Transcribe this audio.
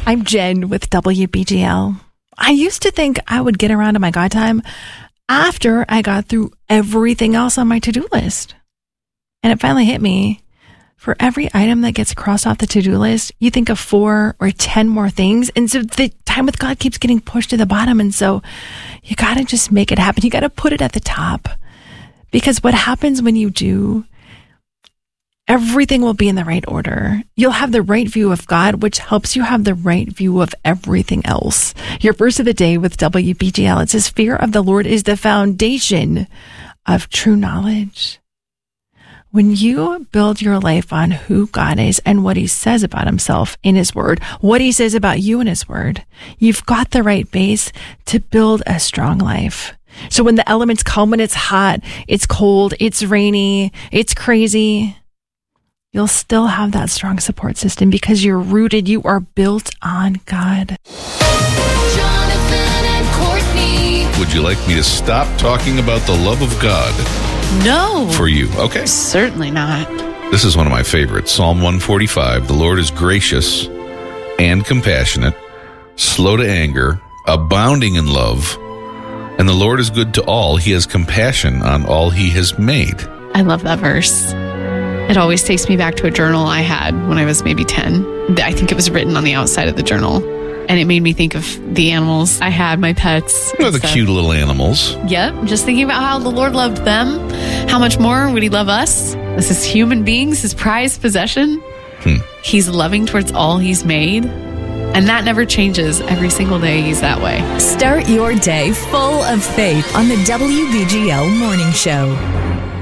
I'm Jen with WBGL. I used to think I would get around to my God time after I got through everything else on my to-do list. And it finally hit me. For every item that gets crossed off the to-do list, you think of 4 or 10 more things. And so the time with God keeps getting pushed to the bottom. And so you got to just make it happen. You got to put it at the top. Because what happens when you do, everything will be in the right order. You'll have the right view of God, which helps you have the right view of everything else. Your verse of the day with WBGL, it says, fear of the Lord is the foundation of true knowledge. When you build your life on who God is and what he says about himself in his word, what he says about you in his word, you've got the right base to build a strong life. So when the elements come, when it's hot, it's cold, it's rainy, it's crazy, you'll still have that strong support system because you're rooted, you are built on God. Jonathan and Courtney. Would you like me to stop talking about the love of God? No. For you, okay. Certainly not. This is one of my favorites. Psalm 145. The Lord is gracious and compassionate, slow to anger, abounding in love, and the Lord is good to all. He has compassion on all he has made. I love that verse. It always takes me back to a journal I had when I was maybe 10. I think it was written on the outside of the journal. And it made me think of the animals I had, my pets. You know, the cute little animals. Yep. Just thinking about how the Lord loved them. How much more would he love us? This is human beings, his prized possession. He's loving towards all he's made. And that never changes. Every single day he's that way. Start your day full of faith on the WBGL Morning Show.